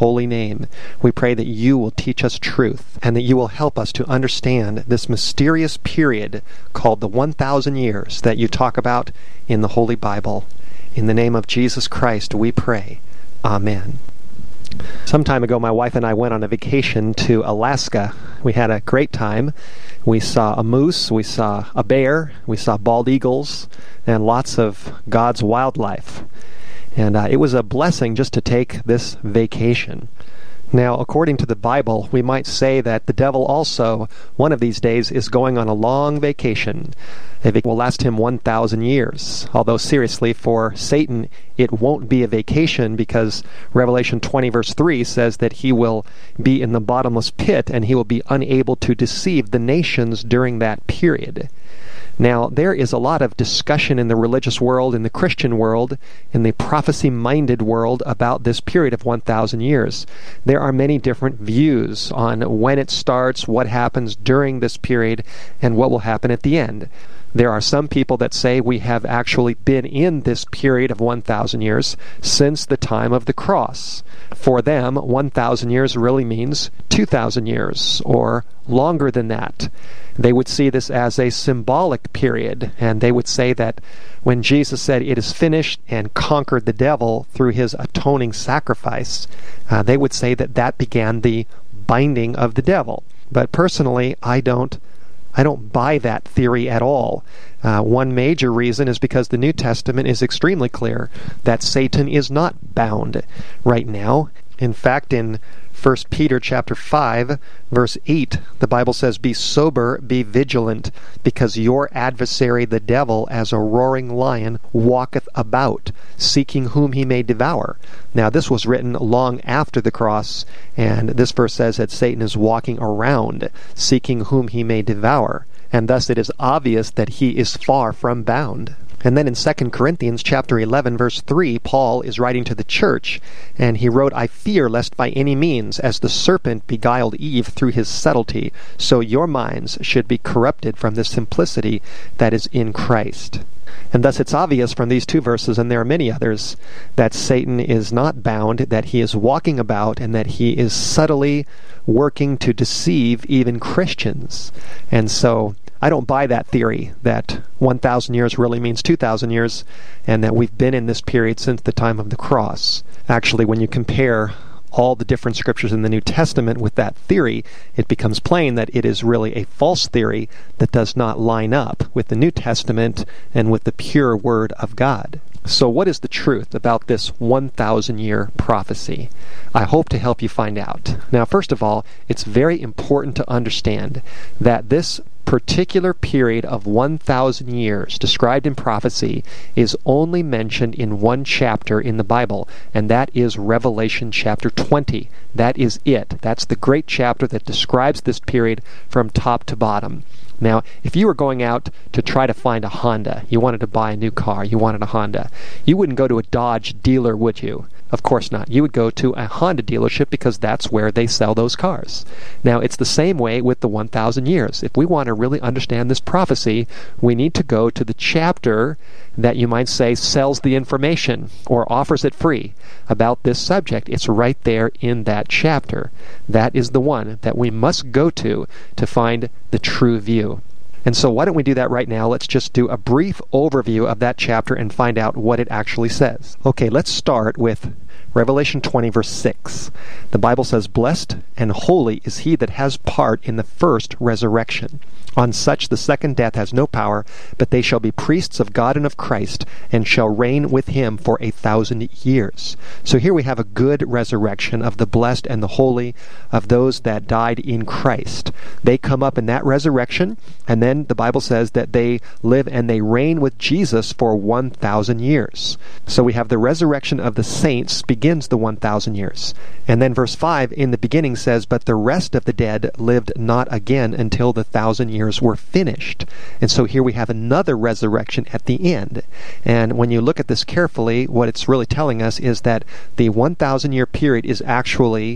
holy name. We pray that you will teach us truth and that you will help us to understand this mysterious period called the 1,000 years that you talk about in the Holy Bible. In the name of Jesus Christ, we pray. Amen. Some time ago, my wife and I went on a vacation to Alaska. We had a great time. We saw a moose, we saw a bear, we saw bald eagles, and lots of God's wildlife. And it was a blessing just to take this vacation. Now, according to the Bible, we might say that the devil also, one of these days, is going on a long vacation. It will last him 1,000 years. Although, seriously, for Satan, it won't be a vacation because Revelation 20, verse 3 says that he will be in the bottomless pit and he will be unable to deceive the nations during that period. Now, there is a lot of discussion in the religious world, in the Christian world, in the prophecy-minded world about this period of 1,000 years. There are many different views on when it starts, what happens during this period, and what will happen at the end. There are some people that say we have actually been in this period of 1,000 years since the time of the cross. For them, 1,000 years really means 2,000 years, or longer than that. They would see this as a symbolic period, and they would say that when Jesus said it is finished and conquered the devil through his atoning sacrifice, they would say that that began the binding of the devil. But personally, I don't buy that theory at all. One major reason is because the New Testament is extremely clear that Satan is not bound right now. In fact, in 1 Peter chapter 5, verse 8, the Bible says, "Be sober, be vigilant, because your adversary the devil, as a roaring lion, walketh about, seeking whom he may devour." Now, this was written long after the cross, and this verse says that Satan is walking around, seeking whom he may devour, and thus it is obvious that he is far from bound. And then in 2 Corinthians chapter 11, verse 3, Paul is writing to the church, and he wrote, "I fear lest by any means, as the serpent beguiled Eve through his subtlety, so your minds should be corrupted from the simplicity that is in Christ." And thus it's obvious from these two verses, and there are many others, that Satan is not bound, that he is walking about, and that he is subtly working to deceive even Christians. And so I don't buy that theory that 1,000 years really means 2,000 years, and that we've been in this period since the time of the cross. Actually, when you compare all the different scriptures in the New Testament with that theory, it becomes plain that it is really a false theory that does not line up with the New Testament and with the pure Word of God. So what is the truth about this 1,000-year prophecy? I hope to help you find out. Now, first of all, it's very important to understand that this particular period of 1,000 years described in prophecy is only mentioned in one chapter in the Bible, and that is Revelation chapter 20. That is it. That's the great chapter that describes this period from top to bottom. Now, if you were going out to try to find a Honda, you wanted to buy a new car, you wanted a Honda, you wouldn't go to a Dodge dealer, would you? Of course not. You would go to a Honda dealership because that's where they sell those cars. Now, it's the same way with the 1,000 years. If we want to really understand this prophecy, we need to go to the chapter that you might say sells the information or offers it free about this subject. It's right there in that chapter. That is the one that we must go to find the true view. And so why don't we do that right now? Let's just do a brief overview of that chapter and find out what it actually says. Okay, let's start with Revelation 20, verse 6. The Bible says, "Blessed and holy is he that has part in the first resurrection. On such the second death has no power, but they shall be priests of God and of Christ, and shall reign with him for 1,000 years." So here we have a good resurrection of the blessed and the holy, of those that died in Christ. They come up in that resurrection, and then the Bible says that they live and they reign with Jesus for 1,000 years. So we have the resurrection of the saints begins the 1,000 years. And then verse 5 in the beginning says, "But the rest of the dead lived not again until the 1,000 years were finished." And so here we have another resurrection at the end. And when you look at this carefully, what it's really telling us is that the 1,000-year period is actually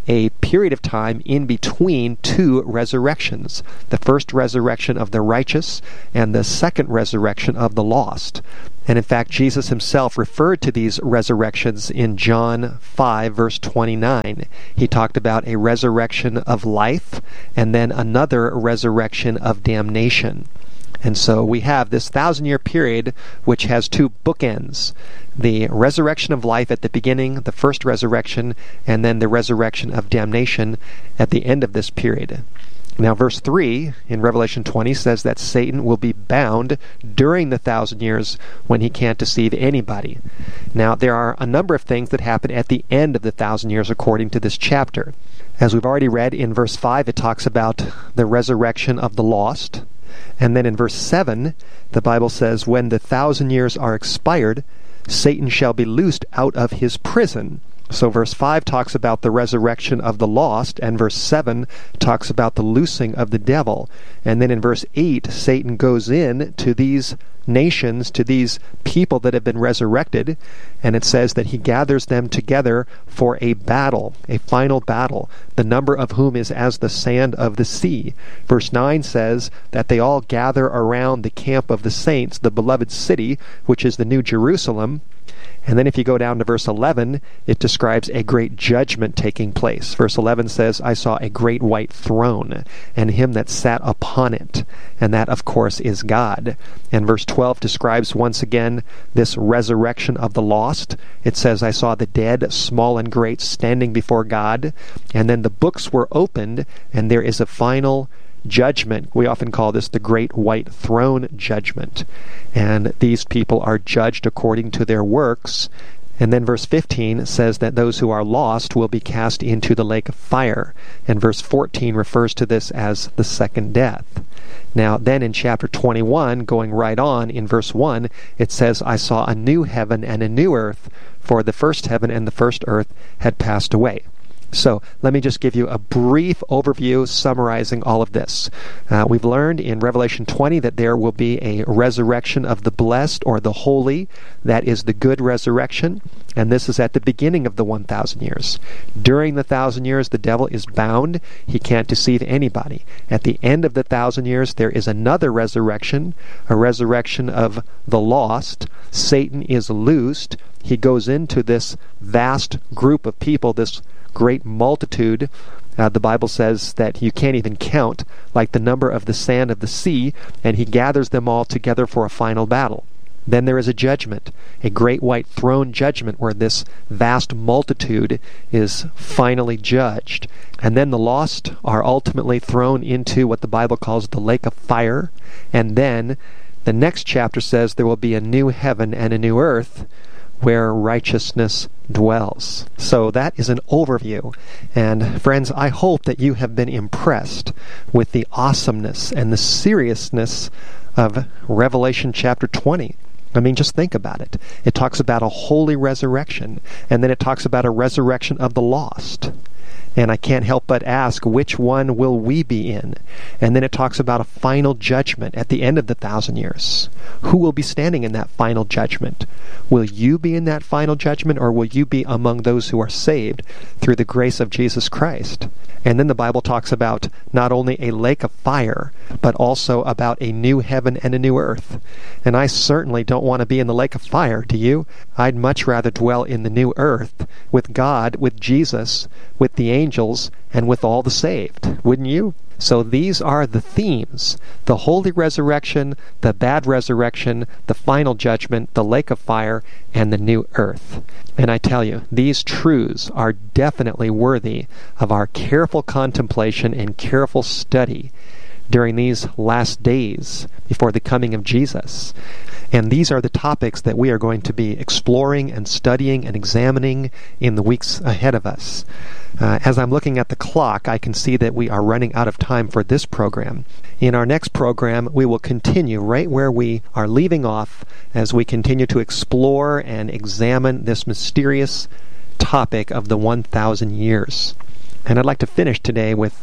a period of time in between two resurrections. The first resurrection of the righteous and the second resurrection of the lost. And in fact, Jesus himself referred to these resurrections in John 5, verse 29. He talked about a resurrection of life and then another resurrection of damnation. And so we have this 1,000-year period which has two bookends. The resurrection of life at the beginning, the first resurrection, and then the resurrection of damnation at the end of this period. Now, verse 3 in Revelation 20 says that Satan will be bound during the 1,000 years when he can't deceive anybody. Now, there are a number of things that happen at the end of the 1,000 years according to this chapter. As we've already read in verse 5, it talks about the resurrection of the lost. And then in verse 7, the Bible says, when the 1,000 years are expired, Satan shall be loosed out of his prison. So verse 5 talks about the resurrection of the lost, and verse 7 talks about the loosing of the devil. And then in verse 8, Satan goes in to these nations, to these people that have been resurrected, and it says that he gathers them together for a battle, a final battle, the number of whom is as the sand of the sea. Verse 9 says that they all gather around the camp of the saints, the beloved city, which is the New Jerusalem. And then if you go down to verse 11, it describes a great judgment taking place. Verse 11 says, I saw a great white throne, and him that sat upon it. And that, of course, is God. And verse 12 describes once again this resurrection of the lost. It says, I saw the dead, small and great, standing before God. And then the books were opened, and there is a final judgment. We often call this the Great White Throne Judgment. And these people are judged according to their works. And then verse 15 says that those who are lost will be cast into the lake of fire. And verse 14 refers to this as the second death. Now then in chapter 21, going right on, in verse 1, it says, I saw a new heaven and a new earth, for the first heaven and the first earth had passed away. So let me just give you a brief overview summarizing all of this. We've learned in Revelation 20 that there will be a resurrection of the blessed or the holy. That is the good resurrection. And this is at the beginning of the 1,000 years. During the 1,000 years, the devil is bound. He can't deceive anybody. At the end of the 1,000 years, there is another resurrection, a resurrection of the lost. Satan is loosed. He goes into this vast group of people, this great multitude. The Bible says that you can't even count, like the number of the sand of the sea, and he gathers them all together for a final battle. Then there is a judgment, a great white throne judgment, where this vast multitude is finally judged. And then the lost are ultimately thrown into what the Bible calls the lake of fire. And then the next chapter says there will be a new heaven and a new earth, where righteousness dwells. So that is an overview. And friends, I hope that you have been impressed with the awesomeness and the seriousness of Revelation chapter 20. I mean, just think about it. It talks about a holy resurrection, and then it talks about a resurrection of the lost. And I can't help but ask, which one will we be in? And then it talks about a final judgment at the end of the 1,000 years. Who will be standing in that final judgment? Will you be in that final judgment, or will you be among those who are saved through the grace of Jesus Christ? And then the Bible talks about not only a lake of fire, but also about a new heaven and a new earth. And I certainly don't want to be in the lake of fire, do you? I'd much rather dwell in the new earth with God, with Jesus, with the angels, and with all the saved. Wouldn't you? So these are the themes: the holy resurrection, the bad resurrection, the final judgment, the lake of fire, and the new earth. And I tell you, these truths are definitely worthy of our careful contemplation and careful study during these last days before the coming of Jesus. And these are the topics that we are going to be exploring and studying and examining in the weeks ahead of us. As I'm looking at the clock, I can see that we are running out of time for this program. In our next program, we will continue right where we are leaving off as we continue to explore and examine this mysterious topic of the 1,000 years. And I'd like to finish today with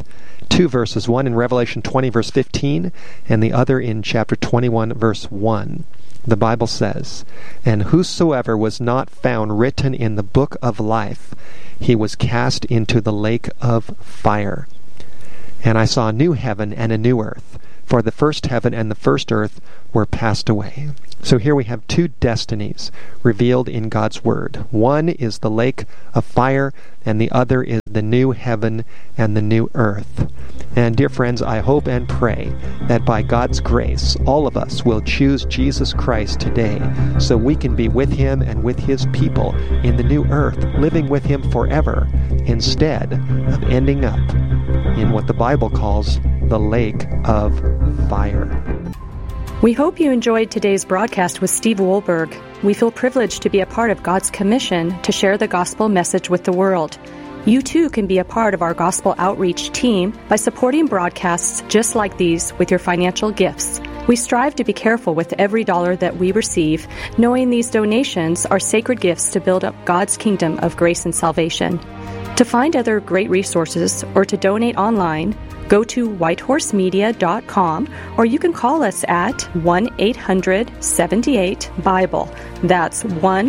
two verses, one in Revelation 20, verse 15, and the other in chapter 21, verse 1. The Bible says, "And whosoever was not found written in the book of life, he was cast into the lake of fire. And I saw a new heaven and a new earth, for the first heaven and the first earth were passed away." So here we have two destinies revealed in God's Word. One is the lake of fire, and the other is the new heaven and the new earth. And dear friends, I hope and pray that by God's grace, all of us will choose Jesus Christ today so we can be with Him and with His people in the new earth, living with Him forever, instead of ending up in what the Bible calls the lake of fire. We hope you enjoyed today's broadcast with Steve Wohlberg. We feel privileged to be a part of God's commission to share the gospel message with the world. You too can be a part of our gospel outreach team by supporting broadcasts just like these with your financial gifts. We strive to be careful with every dollar that we receive, knowing these donations are sacred gifts to build up God's kingdom of grace and salvation. To find other great resources or to donate online, go to whitehorsemedia.com, or you can call us at 1-800-78-BIBLE. That's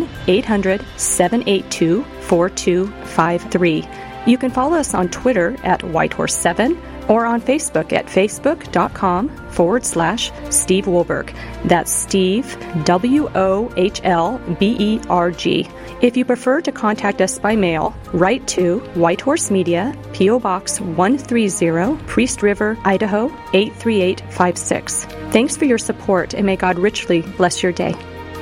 1-800-782-4253. You can follow us on Twitter at Whitehorse7 or on Facebook at facebook.com/Steve Wohlberg. That's Steve, Wohlberg. If you prefer to contact us by mail, write to White Horse Media, P.O. Box 130, Priest River, Idaho 83856. Thanks for your support, and may God richly bless your day.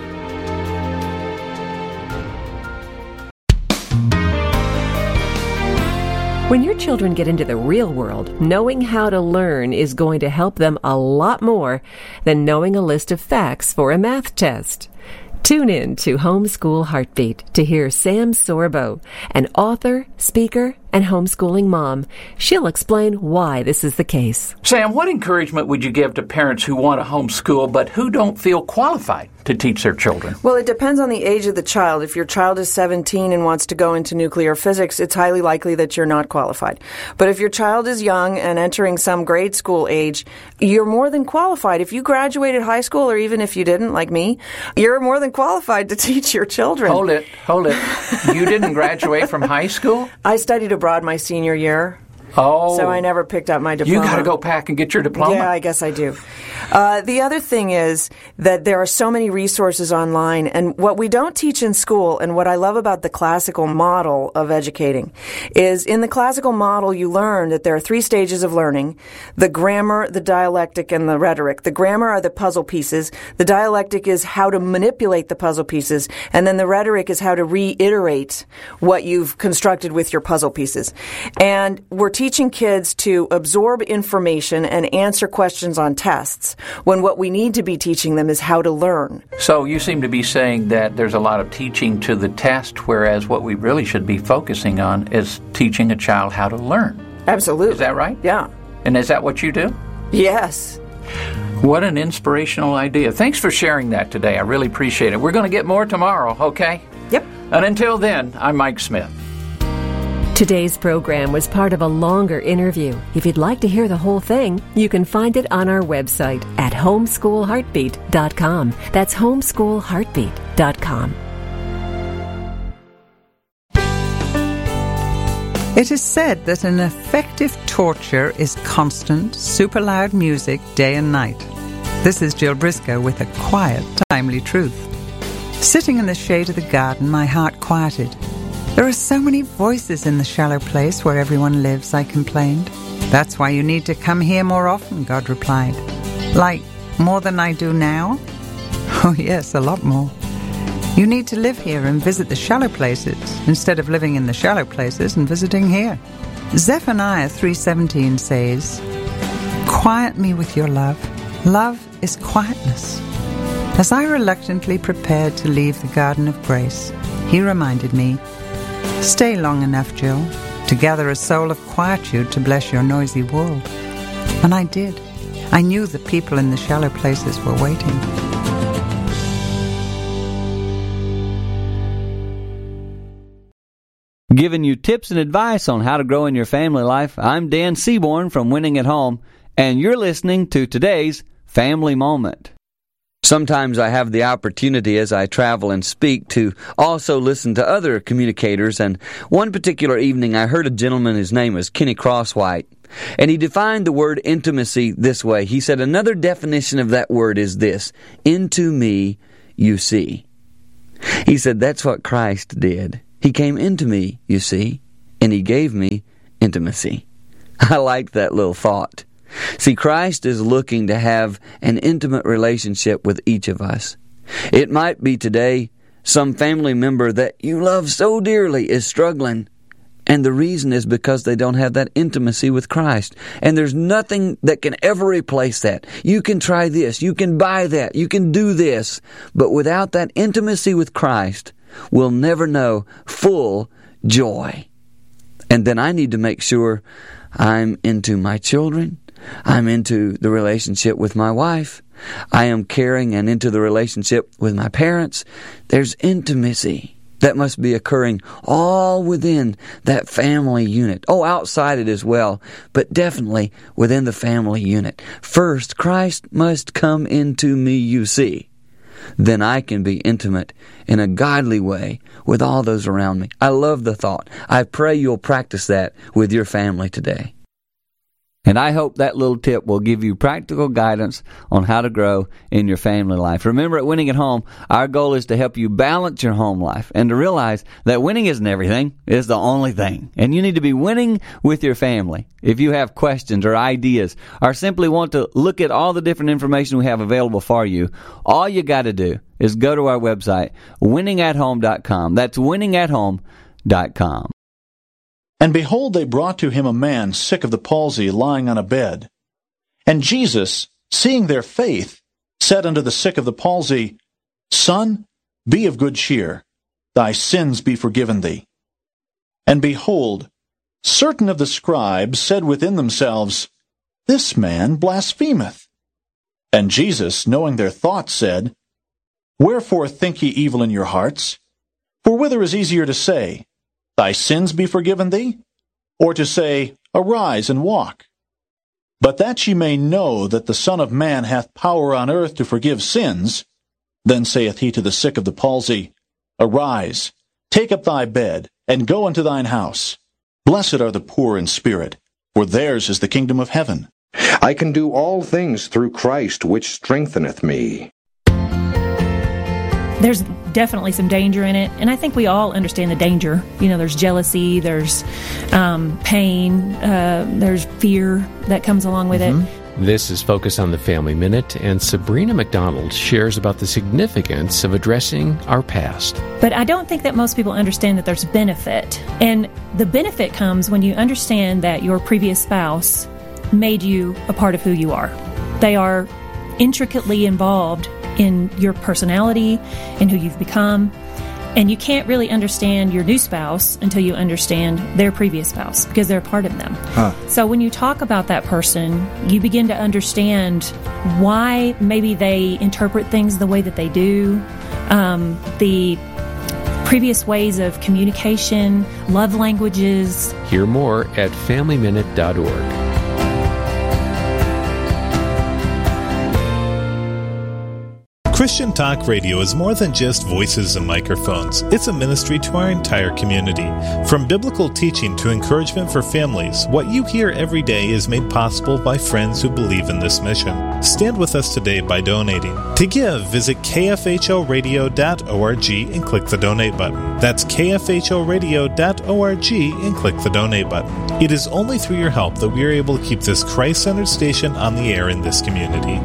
When your children get into the real world, knowing how to learn is going to help them a lot more than knowing a list of facts for a math test. Tune in to Homeschool Heartbeat to hear Sam Sorbo, an author, speaker, and homeschooling mom. She'll explain why this is the case. Sam, what encouragement would you give to parents who want to homeschool but who don't feel qualified to teach their children? Well, it depends on the age of the child. If your child is 17 and wants to go into nuclear physics, it's highly likely that you're not qualified. But if your child is young and entering some grade school age, you're more than qualified. If you graduated high school, or even if you didn't, like me, you're more than qualified to teach your children. Hold it. You didn't graduate from high school? I studied abroad my senior year. Oh. So I never picked up my diploma. You got to go back and get your diploma? Yeah, I guess I do. The other thing is that there are so many resources online, and what we don't teach in school, and what I love about the classical model of educating, is in the classical model you learn that there are 3 stages of learning: the grammar, the dialectic, and the rhetoric. The grammar are the puzzle pieces, the dialectic is how to manipulate the puzzle pieces, and then the rhetoric is how to reiterate what you've constructed with your puzzle pieces. And we're teaching kids to absorb information and answer questions on tests, when what we need to be teaching them is how to learn. So you seem to be saying that there's a lot of teaching to the test, whereas what we really should be focusing on is teaching a child how to learn. Absolutely. Is that right? Yeah. And is that what you do? Yes. What an inspirational idea. Thanks for sharing that today. I really appreciate it. We're going to get more tomorrow, okay? Yep. And until then, I'm Mike Smith. Today's program was part of a longer interview. If you'd like to hear the whole thing, you can find it on our website at homeschoolheartbeat.com. That's homeschoolheartbeat.com. It is said that an effective torture is constant, super loud music day and night. This is Jill Briscoe with a quiet, timely truth. Sitting in the shade of the garden, my heart quieted. There are so many voices in the shallow place where everyone lives, I complained. That's why you need to come here more often, God replied. Like, more than I do now? Oh yes, a lot more. You need to live here and visit the shallow places, instead of living in the shallow places and visiting here. Zephaniah 3:17 says, Quiet me with your love. Love is quietness. As I reluctantly prepared to leave the garden of grace, he reminded me, Stay long enough, Jill, to gather a soul of quietude to bless your noisy world. And I did. I knew the people in the shallow places were waiting. Giving you tips and advice on how to grow in your family life, I'm Dan Seaborn from Winning at Home, and you're listening to today's Family Moment. Sometimes I have the opportunity as I travel and speak to also listen to other communicators, and one particular evening I heard a gentleman, his name was Kenny Crosswhite, and he defined the word intimacy this way. He said, another definition of that word is this: into me you see. He said, that's what Christ did. He came into me, you see, and He gave me intimacy. I like that little thought. See, Christ is looking to have an intimate relationship with each of us. It might be today some family member that you love so dearly is struggling, and the reason is because they don't have that intimacy with Christ. And there's nothing that can ever replace that. You can try this, you can buy that, you can do this, but without that intimacy with Christ, we'll never know full joy. And then I need to make sure I'm into my children. I'm into the relationship with my wife. I am caring and into the relationship with my parents. There's intimacy that must be occurring all within that family unit. Oh, outside it as well, but definitely within the family unit. First, Christ must come into me, you see. Then I can be intimate in a godly way with all those around me. I love the thought. I pray you'll practice that with your family today. And I hope that little tip will give you practical guidance on how to grow in your family life. Remember, at Winning at Home, our goal is to help you balance your home life and to realize that winning isn't everything, it's the only thing. And you need to be winning with your family. If you have questions or ideas or simply want to look at all the different information we have available for you, all you got to do is go to our website, winningathome.com. That's winningathome.com. And behold, they brought to him a man sick of the palsy, lying on a bed. And Jesus, seeing their faith, said unto the sick of the palsy, Son, be of good cheer, thy sins be forgiven thee. And behold, certain of the scribes said within themselves, This man blasphemeth. And Jesus, knowing their thoughts, said, Wherefore think ye evil in your hearts? For whither is easier to say, Thy sins be forgiven thee? Or to say, Arise and walk? But that ye may know that the Son of Man hath power on earth to forgive sins, then saith he to the sick of the palsy, Arise, take up thy bed, and go unto thine house. Blessed are the poor in spirit, for theirs is the kingdom of heaven. I can do all things through Christ which strengtheneth me. There's definitely some danger in it, and I think we all understand the danger. You know, there's jealousy, there's pain, there's fear that comes along with it. This is Focus on the Family Minute, and Sabrina McDonald shares about the significance of addressing our past. But I don't think that most people understand that there's benefit. And the benefit comes when you understand that your previous spouse made you a part of who you are. They are intricately involved in your personality and who you've become. And you can't really understand your new spouse until you understand their previous spouse, because they're a part of them. So when you talk about that person, you begin to understand why maybe they interpret things the way that they do, the previous ways of communication, love languages. Hear more at FamilyMinute.org. Christian Talk Radio is more than just voices and microphones. It's a ministry to our entire community. From biblical teaching to encouragement for families, what you hear every day is made possible by friends who believe in this mission. Stand with us today by donating. To give, visit kfhoradio.org and click the donate button. That's kfhoradio.org and click the donate button. It is only through your help that we are able to keep this Christ-centered station on the air in this community.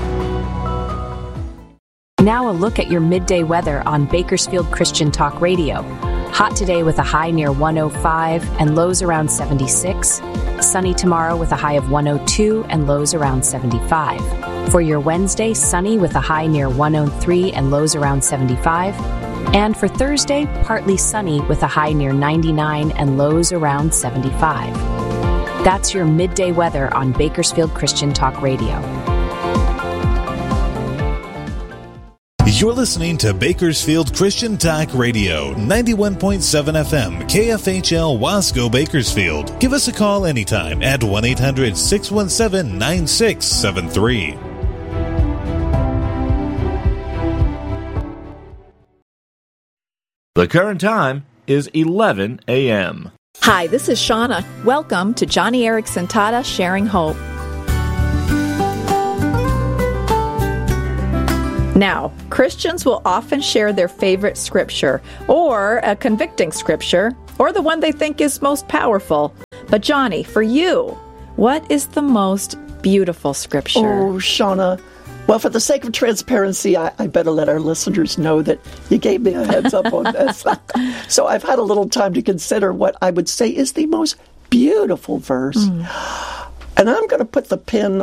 Now a look at your midday weather on Bakersfield Christian Talk Radio. Hot today with a high near 105 and lows around 76. Sunny tomorrow with a high of 102 and lows around 75. For your Wednesday, sunny with a high near 103 and lows around 75. And for Thursday, partly sunny with a high near 99 and lows around 75. That's your midday weather on Bakersfield Christian Talk Radio. You're listening to Bakersfield Christian Talk Radio, 91.7 FM, KFHL Wasco, Bakersfield. Give us a call anytime at 1-800-617-9673. The current time is 11 a.m. Hi, this is Shauna. Welcome to Johnny Erickson Tata Sharing Hope. Now, Christians will often share their favorite scripture, or a convicting scripture, or the one they think is most powerful. But Johnny, for you, what is the most beautiful scripture? Oh, Shauna. Well, for the sake of transparency, I better let our listeners know that you gave me a heads up on this. So I've had a little time to consider what I would say is the most beautiful verse. And I'm going to put the pin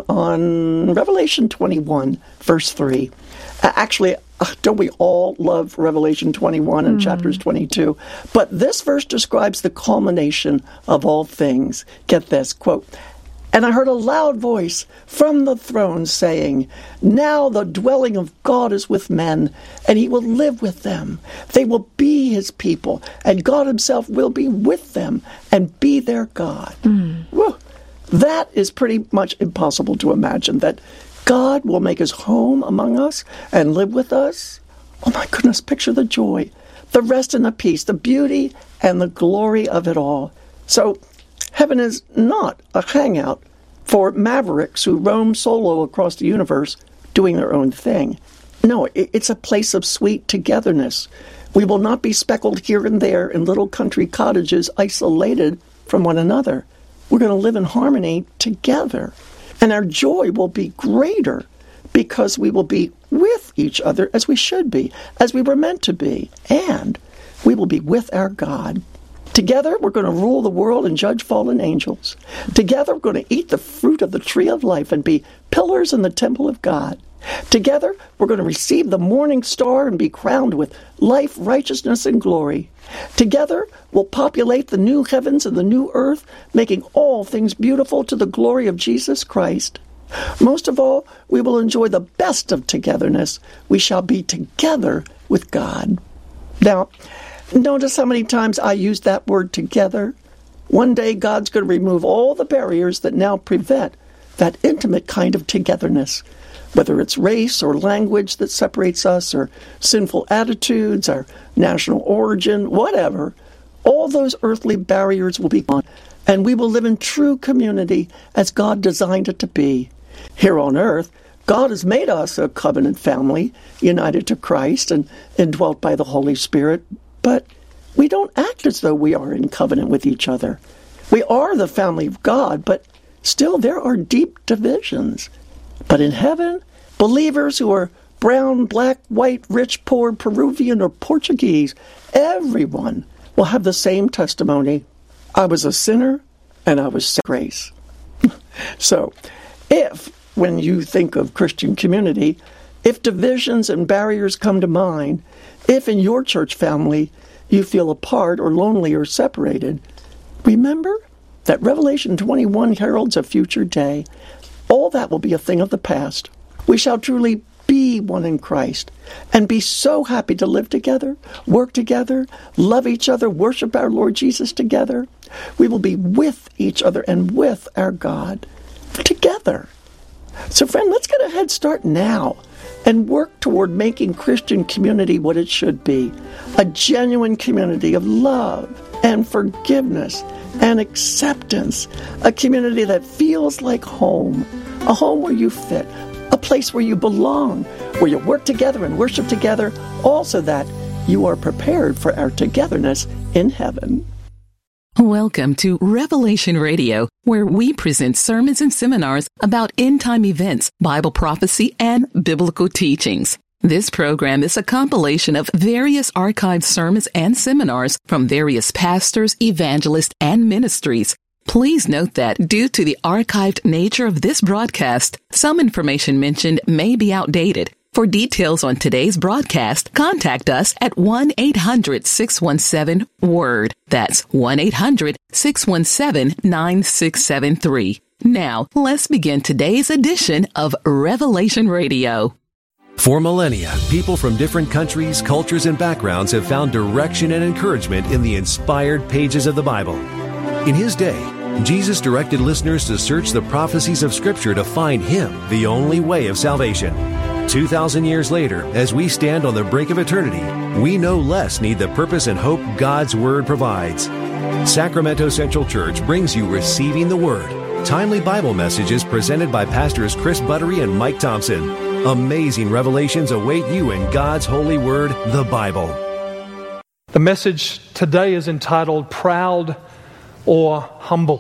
on Revelation 21, verse 3. Actually, don't we all love Revelation 21 and chapters 22? But this verse describes the culmination of all things. Get this, quote, "And I heard a loud voice from the throne saying, 'Now the dwelling of God is with men, and he will live with them. They will be his people, and God himself will be with them and be their God.'" Whew. That is pretty much impossible to imagine, that God will make his home among us and live with us. Oh my goodness, picture the joy, the rest and the peace, the beauty and the glory of it all. So heaven is not a hangout for mavericks who roam solo across the universe doing their own thing. No, it's a place of sweet togetherness. We will not be speckled here and there in little country cottages isolated from one another. We're going to live in harmony together. And our joy will be greater because we will be with each other as we should be, as we were meant to be. And we will be with our God. Together, we're going to rule the world and judge fallen angels. Together, we're going to eat the fruit of the tree of life and be pillars in the temple of God. Together, we're going to receive the morning star and be crowned with life, righteousness, and glory. Together, we'll populate the new heavens and the new earth, making all things beautiful to the glory of Jesus Christ. Most of all, we will enjoy the best of togetherness. We shall be together with God. Now, notice how many times I use that word together. One day, God's going to remove all the barriers that now prevent that intimate kind of togetherness. Whether it's race or language that separates us, or sinful attitudes, our national origin, whatever, all those earthly barriers will be gone, and we will live in true community as God designed it to be. Here on earth, God has made us a covenant family, united to Christ and indwelt by the Holy Spirit, but we don't act as though we are in covenant with each other. We are the family of God, but still there are deep divisions. But in heaven, believers who are brown, black, white, rich, poor, Peruvian, or Portuguese, everyone will have the same testimony. I was a sinner, and I was saved by grace. So, when you think of Christian community, if divisions and barriers come to mind, if in your church family you feel apart or lonely or separated, remember that Revelation 21 heralds a future day. All that will be a thing of the past. We shall truly be one in Christ and be so happy to live together, work together, love each other, worship our Lord Jesus together. We will be with each other and with our God together. So friend, let's get a head start now and work toward making Christian community what it should be. A genuine community of love and forgiveness and acceptance. A community that feels like home. A home where you fit. A place where you belong. Where you work together and worship together. All so that you are prepared for our togetherness in heaven. Welcome to Revelation Radio, where we present sermons and seminars about end-time events, Bible prophecy, and biblical teachings. This program is a compilation of various archived sermons and seminars from various pastors, evangelists, and ministries. Please note that due to the archived nature of this broadcast, some information mentioned may be outdated. For details on today's broadcast, contact us at 1-800-617-WORD. That's 1-800-617-9673. Now, let's begin today's edition of Revelation Radio. For millennia, people from different countries, cultures, and backgrounds have found direction and encouragement in the inspired pages of the Bible. In His day, Jesus directed listeners to search the prophecies of Scripture to find Him, the only way of salvation. 2,000 years later, as we stand on the brink of eternity, we no less need the purpose and hope God's Word provides. Sacramento Central Church brings you Receiving the Word, timely Bible messages presented by Pastors Chris Buttery and Mike Thompson. Amazing revelations await you in God's holy word, the Bible. The message today is entitled Proud or Humble.